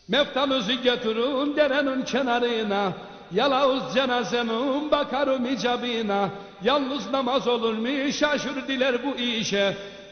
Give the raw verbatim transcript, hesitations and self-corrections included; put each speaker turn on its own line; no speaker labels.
Meftanızı götürün derenin kenarına, Yalavuz cenazemin bakarım icabına. Yalnız namaz olur mu şaşır diler bu işe.